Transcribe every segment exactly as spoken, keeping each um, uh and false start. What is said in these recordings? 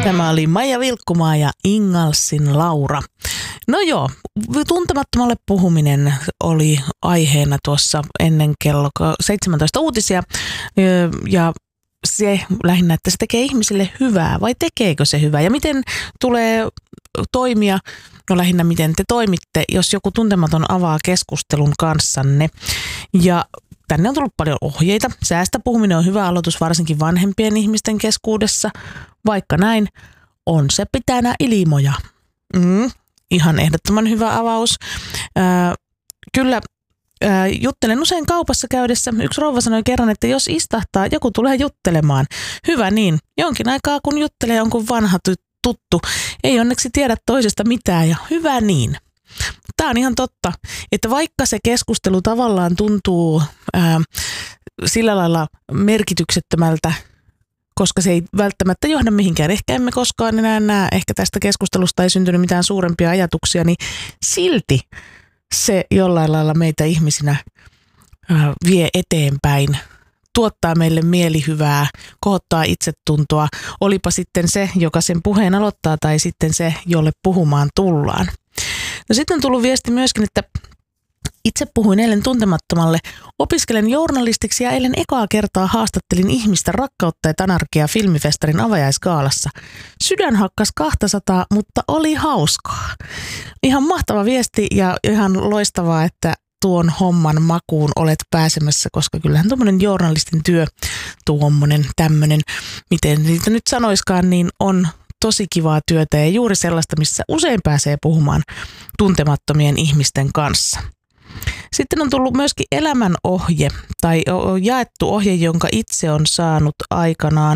Tämä oli Maija Vilkkumaa ja Ingalsin Laura. No joo, tuntemattomalle puhuminen oli aiheena tuossa ennen kello seitsemäntoista uutisia. Ja se lähinnä, että se tekee ihmisille hyvää vai tekeekö se hyvää? Ja miten tulee toimia, no lähinnä miten te toimitte, jos joku tuntematon avaa keskustelun kanssanne. Ja tänne on tullut paljon ohjeita. Säästä puhuminen on hyvä aloitus varsinkin vanhempien ihmisten keskuudessa. Vaikka näin, on se pitää nää ilmoja. Mm, ihan ehdottoman hyvä avaus. Äh, kyllä äh, juttelen usein kaupassa käydessä. Yksi rouva sanoi kerran, että jos istahtaa, joku tulee juttelemaan. Hyvä niin. Jonkin aikaa kun juttelee jonkun vanha tuttu, ei onneksi tiedä toisesta mitään ja hyvä niin. Tämä on ihan totta, että vaikka se keskustelu tavallaan tuntuu ää, sillä lailla merkityksettömältä, koska se ei välttämättä johda mihinkään. Ehkä emme koskaan enää näe, ehkä tästä keskustelusta ei syntynyt mitään suurempia ajatuksia, niin silti se jollain lailla meitä ihmisinä ää, vie eteenpäin, tuottaa meille mielihyvää, kohottaa itsetuntoa, olipa sitten se, joka sen puheen aloittaa tai sitten se, jolle puhumaan tullaan. No sitten on tullut viesti myöskin, että itse puhuin eilen tuntemattomalle. Opiskelen journalistiksi ja eilen ekaa kertaa haastattelin ihmistä Rakkautta ja anarkia filmifestarin avajaisgaalassa. Sydän hakkas kaksisataa, mutta oli hauskaa. Ihan mahtava viesti ja ihan loistavaa, että tuon homman makuun olet pääsemässä, koska kyllähän tuommoinen journalistin työ, tuommoinen tämmöinen, miten niitä nyt sanoiskaan, niin on tosi kivaa työtä ja juuri sellaista, missä usein pääsee puhumaan tuntemattomien ihmisten kanssa. Sitten on tullut myöskin elämänohje tai jaettu ohje, jonka itse on saanut aikanaan.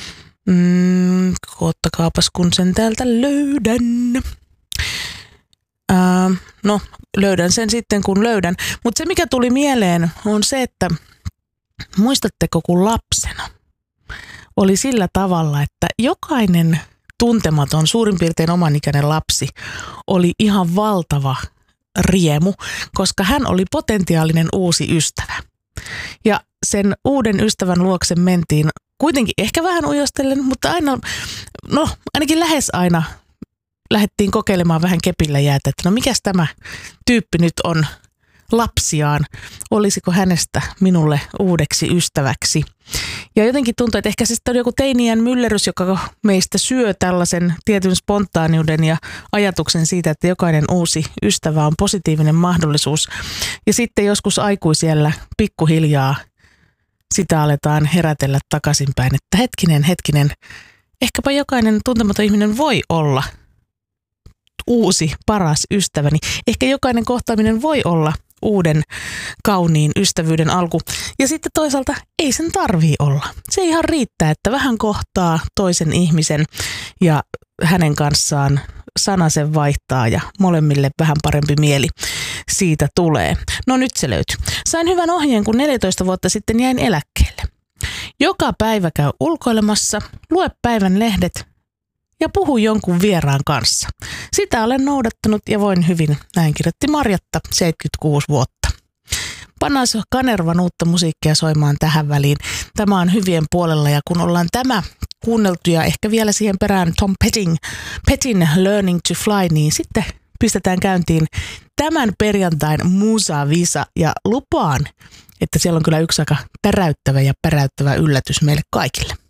Mm, ottakaapas kun sen täältä löydän. Ää, no, löydän sen sitten kun löydän. Mutta se mikä tuli mieleen on se, että muistatteko kun lapsena oli sillä tavalla, että jokainen tuntematon, suurin piirtein omanikäinen lapsi oli ihan valtava riemu, koska hän oli potentiaalinen uusi ystävä. Ja sen uuden ystävän luokse mentiin kuitenkin ehkä vähän ujostellen, mutta aina, no ainakin lähes aina lähdettiin kokeilemaan vähän kepillä jäätä, että no mikäs tämä tyyppi nyt on lapsiaan, olisiko hänestä minulle uudeksi ystäväksi. Ja jotenkin tuntuu, että ehkä se sitten on joku teiniän myllerys, joka meistä syö tällaisen tietyn spontaaniuden ja ajatuksen siitä, että jokainen uusi ystävä on positiivinen mahdollisuus. Ja sitten joskus aikuisiellä pikkuhiljaa sitä aletaan herätellä takaisinpäin, että hetkinen, hetkinen, ehkäpä jokainen tuntematon ihminen voi olla uusi, paras ystäväni. Ehkä jokainen kohtaaminen voi olla uuden kauniin ystävyyden alku. Ja sitten toisaalta ei sen tarvii olla. Se ihan riittää, että vähän kohtaa toisen ihmisen ja hänen kanssaan sanasen vaihtaa ja molemmille vähän parempi mieli siitä tulee. No nyt se löytyy. Sain hyvän ohjeen, kun neljätoista vuotta sitten jäin eläkkeelle. Joka päivä käy ulkoilemassa, lue päivän lehdet ja puhu jonkun vieraan kanssa. Sitä olen noudattanut ja voin hyvin, näin kirjoitti Marjatta, seitsemänkymmentäkuusi vuotta. Pannaan Kanervan uutta musiikkia soimaan tähän väliin. Tämä on hyvien puolella ja kun ollaan tämä kuunneltu ja ehkä vielä siihen perään Tom Petting, Pettin Learning to Fly, niin sitten pistetään käyntiin tämän perjantain Musa-visa ja lupaan, että siellä on kyllä yksi aika täräyttävä ja päräyttävä yllätys meille kaikille.